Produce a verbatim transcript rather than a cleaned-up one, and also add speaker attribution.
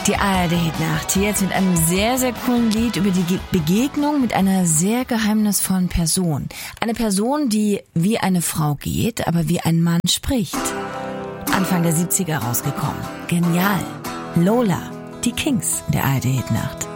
Speaker 1: Die A R D-Hitnacht jetzt mit einem sehr, sehr coolen Lied über die Begegnung mit einer sehr geheimnisvollen Person. Eine Person, die wie eine Frau geht, aber wie ein Mann spricht. Anfang der siebziger rausgekommen. Genial. Lola, die Kings der A R D-Hitnacht.